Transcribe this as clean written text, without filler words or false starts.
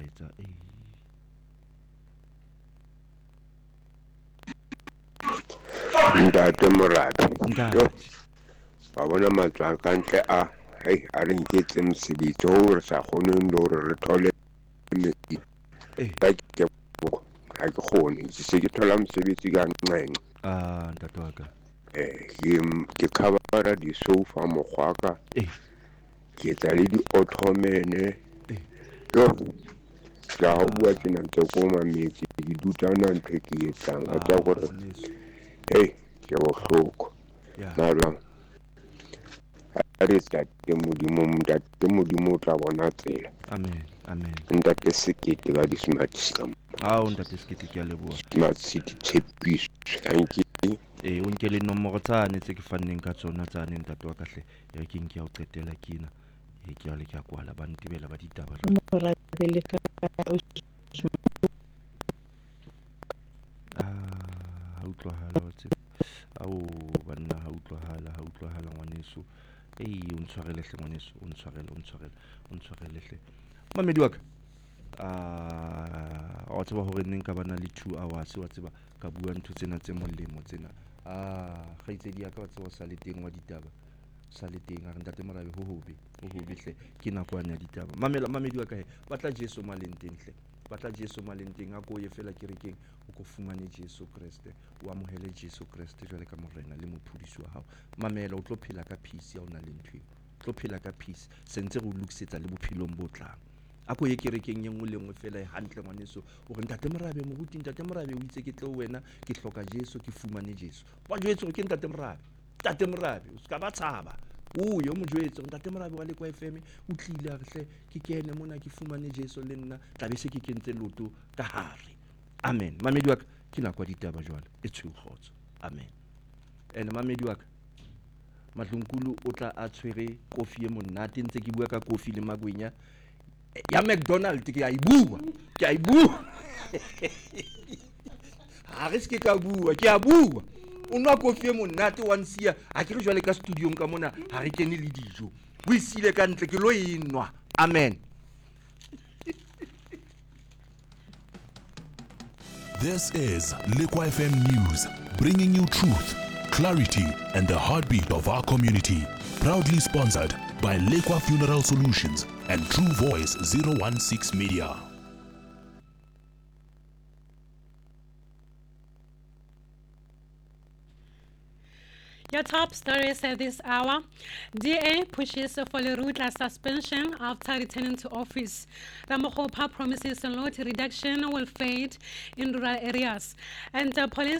molaetsa Ntate Morabe ntate wa bona matlo a kantle a re nketse mosebetsi o re sa kgoneng le hore re thole metsi ka ke ha ke kgone ke se ke thola mosebetsi ka nqenqe ntate wa ka ke covera di-sofa mokgwaka ke etsa le di-ottomane yo ka ha bua ke na ntse ko mametse ke dutana ntho ke etsang ka tsa gore ke bohloko mara ha re tate modimo o tla bona tsela amen ntate Sekete ka di-smart scam ntate Sekete ke a leboha smart city tshepiso thank you o nke le nomoro tsane tse ke fanneng ka tsona tsane ntate wa kahle ya ke ya o qetela kena ke ya le ke a kwala ba ntebela ba ditaba jwale ha utlwahala wa tseba banna ha utlwahala ngwaneso o ntshwarele hle ngwaneso o ntshwarele hle mamedi wa ka wa tseba hore nne nka bana le 2 hours wa tseba ka bua ntho tsena tse molemo tsena kgaitsedi ya ka wa tseba sa le teng wa ditaba sa le teng a re ntate Morabe ho hobe hle ke nakwana ya ditaba mamedi wa ka batla Jesu malenteng hle batla Jesu malenteng a ko ye fela kerekeng o ko fumane Jesu Kriste o amohele Jesu Kriste jwale ka morena le mophudisi wa hao mamela o tlo phela ka peace ya ona le ntwe o tlo phela ka peace sentse re o lokisetsa le bophelong bo tlang a ko ye kerekeng ye nngwe le nngwe fela hantle ngwaneso o re ntate Morabe moruti ntate Morabe o itse ke tle ho wena ke hloka Jesu ke fumane Jesu wa jwetse ke ntate Morabe o ska ba tshaba yo mo jwetse ntate Morabe wa Lekwa FM o tlile a re hle ke kene mona ke fumane Jesu le nna tla be se ke kentse loto ka hare amen mamedi wa ka ke nakwa ditaba jwale e tshwegotso amen mamedi wa ka Mahlonkulu o tla a tshwere kofi e monate ntse ke bua ka kofi le magwenya ya McDonald ke a e bua ha re se ke ka bua ke a bua o nwa kofi e monate wa nsia ha ke re jwale ka studiong ka mona ha re kene le dijo o isile ka ntle ke lo enwa amen. This is Lekwa FM News, bringing you truth, clarity, and the heartbeat of our community. Proudly sponsored by Lekwa Funeral Solutions and True Voice 016 Media. Your top stories at this hour. DA pushes for Lerutla suspension after returning to office. Ramokgopa promises load reduction will fade in rural areas. And police